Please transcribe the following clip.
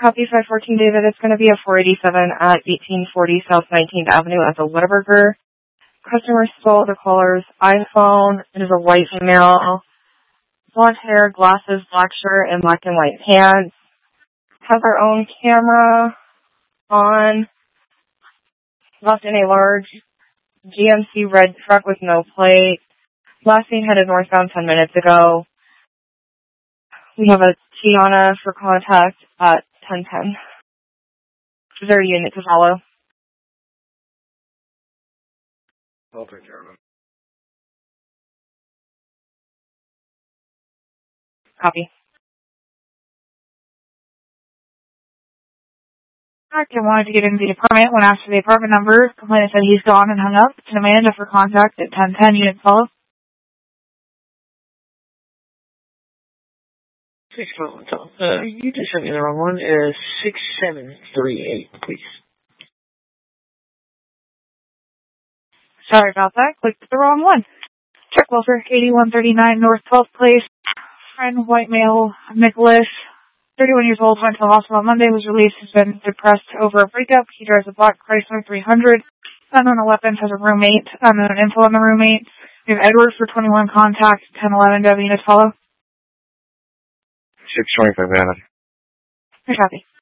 Copy 514, David. It's going to be a 487 at 1840 South 19th Avenue at the Whataburger. Customer stole the caller's iPhone. It is a white female. Blonde hair, glasses, black shirt, and black and white pants. Has her own camera on. Left in a large GMC red truck with no plate. Last seen headed northbound 10 minutes ago. We have a Tiana for contact at 1010. Is there a unit to follow? I'll take care of it. Copy. I wanted to get into the apartment. When asked for the apartment number, complainant said he's gone and hung up. It's an Amanda for contact at 1010. Unit follow. 611. You just sent me the wrong one. 6738, please. Sorry about that. Clicked the wrong one. Check welfare, 8139 North 12th Place. Friend, white male, Nicholas, 31 years old, went to the hospital on Monday, was released, has been depressed over a breakup. He drives a black Chrysler 300. Unknown weapons, has a roommate. Unknown info on the roommate. We have Edward for 21 contact, 1011 W. Units follow. 625 Anna. Copy.